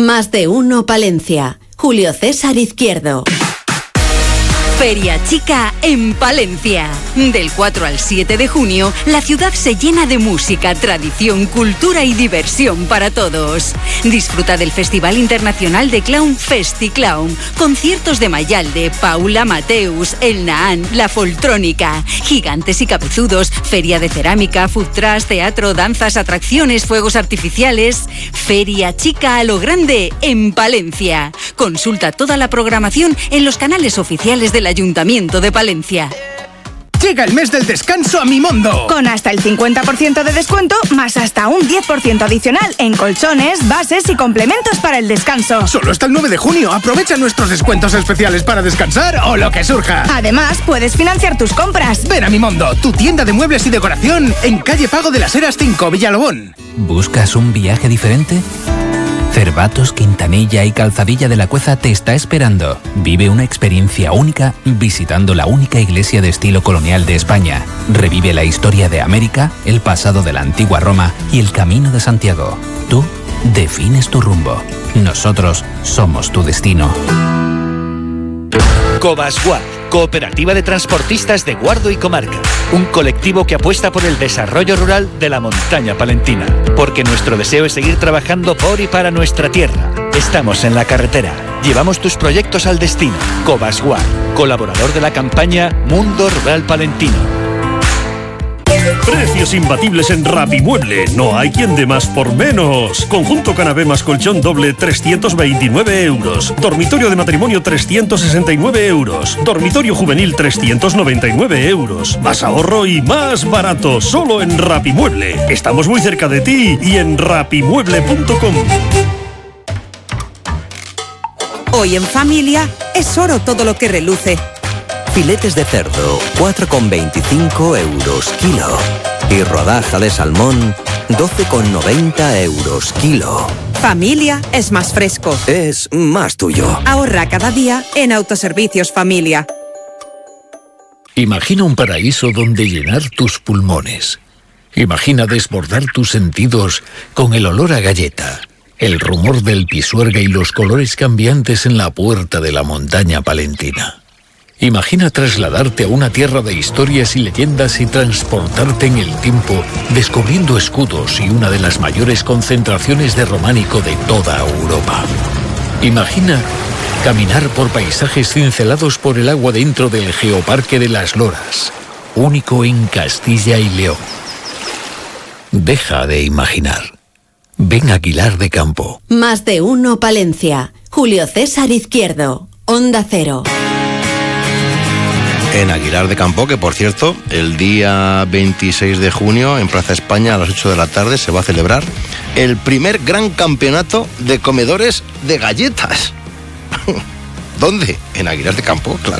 Más de uno Palencia. Julio César Izquierdo. Feria Chica en Palencia. Del 4 al 7 de junio, la ciudad se llena de música, tradición, cultura y diversión para todos. Disfruta del Festival Internacional de Clown FestiClown, conciertos de Mayalde, Paula Mateus, El Nahán, La Foltrónica, Gigantes y Cabezudos, feria de cerámica, food trucks, teatro, danzas, atracciones, fuegos artificiales. Feria Chica a lo grande en Palencia. Consulta toda la programación en los canales oficiales del Ayuntamiento de Palencia. Llega el mes del descanso a Mimondo. Con hasta el 50% de descuento, más hasta un 10% adicional en colchones, bases y complementos para el descanso. Solo hasta el 9 de junio. Aprovecha nuestros descuentos especiales para descansar o lo que surja. Además, puedes financiar tus compras. Ven a Mimondo, tu tienda de muebles y decoración en calle Pago de las Heras 5, Villalobón. ¿Buscas un viaje diferente? Cervatos, Quintanilla y Calzadilla de la Cueza te está esperando. Vive una experiencia única visitando la única iglesia de estilo colonial de España. Revive la historia de América, el pasado de la antigua Roma y el Camino de Santiago. Tú defines tu rumbo. Nosotros somos tu destino. Cobasguard, Cooperativa de Transportistas de Guardo y Comarca. Un colectivo que apuesta por el desarrollo rural de la montaña palentina. Porque nuestro deseo es seguir trabajando por y para nuestra tierra. Estamos en la carretera. Llevamos tus proyectos al destino. Cobasguard, colaborador de la campaña Mundo Rural Palentino. Precios imbatibles en Rapimueble. No hay quien dé más por menos. Conjunto canapé más colchón doble 329 euros. Dormitorio de matrimonio 369 euros. Dormitorio juvenil 399 euros. Más ahorro y más barato. Solo en Rapimueble. Estamos muy cerca de ti y en rapimueble.com. Hoy en familia es oro todo lo que reluce. Filetes de cerdo, 4,25 euros kilo. Y rodaja de salmón, 12,90 euros kilo. Familia es más fresco. Es más tuyo. Ahorra cada día en Autoservicios Familia. Imagina un paraíso donde llenar tus pulmones. Imagina desbordar tus sentidos con el olor a galleta, el rumor del pisuerga y los colores cambiantes en la puerta de la montaña palentina. Imagina trasladarte a una tierra de historias y leyendas y transportarte en el tiempo, descubriendo escudos y una de las mayores concentraciones de románico de toda Europa. Imagina caminar por paisajes cincelados por el agua dentro del Geoparque de las Loras, único en Castilla y León. Deja de imaginar. Ven a Aguilar de Campo. Más de uno Palencia. Julio César Izquierdo. Onda Cero. En Aguilar de Campo, que por cierto, el día 26 de junio en Plaza España a las 8 de la tarde se va a celebrar el primer gran campeonato de comedores de galletas. ¿Dónde? En Aguilar de Campo, claro.